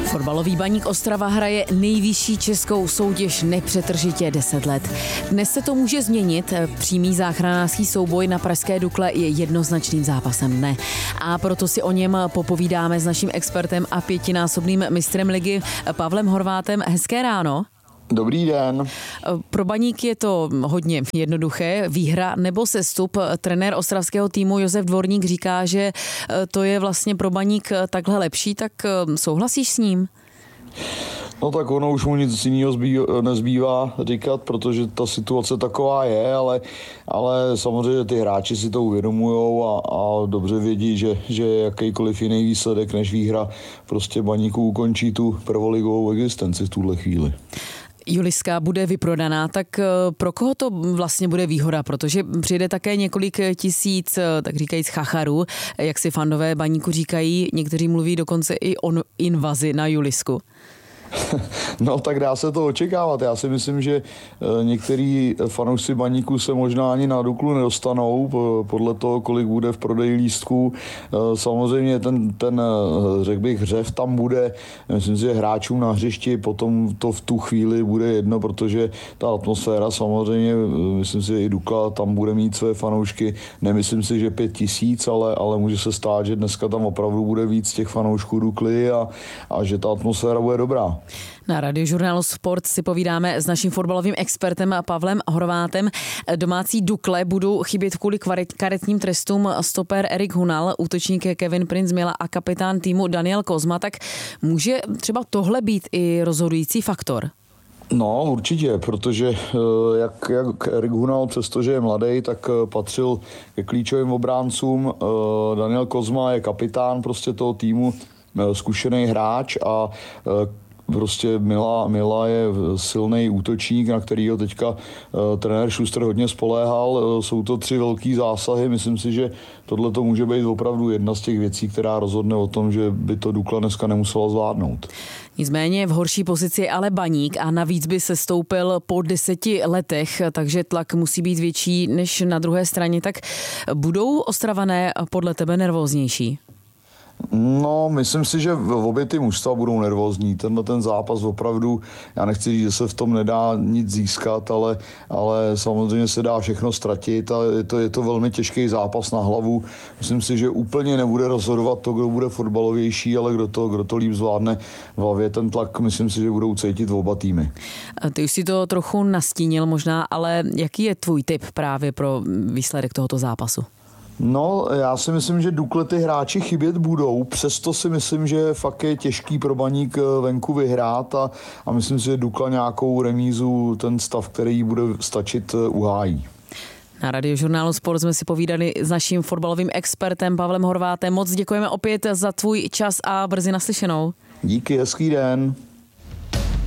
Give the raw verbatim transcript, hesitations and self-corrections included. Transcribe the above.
Fotbalový Baník Ostrava hraje nejvyšší českou soutěž nepřetržitě deset let. Dnes se to může změnit. Přímý záchranářský souboj na pražské Dukle je jednoznačným zápasem dne. A proto si o něm popovídáme s naším expertem a pětinásobným mistrem ligy Pavlem Horvátem. Hezké ráno. Dobrý den. Pro Baník je to hodně jednoduché. Výhra nebo sestup. Trenér ostravského týmu Josef Dvorník říká, že to je vlastně pro Baník takhle lepší, tak souhlasíš s ním? No tak ono už mu nic jiného nezbývá říkat, protože ta situace taková je, ale, ale samozřejmě ty hráči si to uvědomujou a, a dobře vědí, že, že jakýkoliv jiný výsledek než výhra prostě Baníku ukončí tu prvoligovou existenci v tuhle chvíli. Juliska bude vyprodaná, tak pro koho to vlastně bude výhoda? Protože přijde také několik tisíc, tak říkajíc, chacharů, jak si fandové Baníku říkají, někteří mluví dokonce i o invazi na Julisku. No tak dá se to očekávat. Já si myslím, že některý fanoušci Baníku se možná ani na Duklu nedostanou podle toho, kolik bude v prodeji lístků. Samozřejmě ten, ten řekl bych, hřev tam bude. Myslím si, že hráčům na hřišti potom to v tu chvíli bude jedno, protože ta atmosféra samozřejmě, myslím si, že i Dukla tam bude mít své fanoušky. Nemyslím si, že pět tisíc, ale, ale může se stát, že dneska tam opravdu bude víc těch fanoušků Dukly a, a že ta atmosféra bude dobrá. Na Radiožurnálu Sport si povídáme s naším fotbalovým expertem Pavlem Horvátem. Domácí Dukle budou chybět kvůli karetním trestům stoper Erik Hunal, útočník Kevin Prince Mila a kapitán týmu Daniel Kozma. Tak může třeba tohle být i rozhodující faktor? No určitě, protože jak, jak Erik Hunal, přestože je mladý, tak patřil ke klíčovým obráncům. Daniel Kozma je kapitán prostě toho týmu, zkušený hráč a prostě Mila, Mila je silný útočník, na kterýho teďka uh, trenér Schuster hodně spoléhal. Uh, jsou to tři velký zásahy. Myslím si, že tohle to může být opravdu jedna z těch věcí, která rozhodne o tom, že by to Dukla dneska nemusela zvládnout. Nicméně v horší pozici je ale Baník a navíc by se stoupil po deseti letech, takže tlak musí být větší než na druhé straně. Tak budou Ostravané podle tebe nervóznější? No, myslím si, že obě ty mužstva budou nervózní. Tenhle ten zápas opravdu, já nechci říct, že se v tom nedá nic získat, ale, ale samozřejmě se dá všechno ztratit a je to, je to velmi těžký zápas na hlavu. Myslím si, že úplně nebude rozhodovat to, kdo bude fotbalovější, ale kdo to, kdo to líp zvládne v hlavě. Ten tlak, myslím si, že budou cítit oba týmy. Ty už si to trochu nastínil možná, ale jaký je tvůj tip právě pro výsledek tohoto zápasu? No, já si myslím, že Dukle ty hráči chybět budou, přesto si myslím, že fakt je těžký pro Baník venku vyhrát a, a myslím si, že Dukla nějakou remízu, ten stav, který bude stačit, uhájí. Na Radiožurnálu Sport jsme si povídali s naším fotbalovým expertem Pavlem Horvátem. Moc děkujeme opět za tvůj čas a brzy naslyšenou. Díky, hezký den.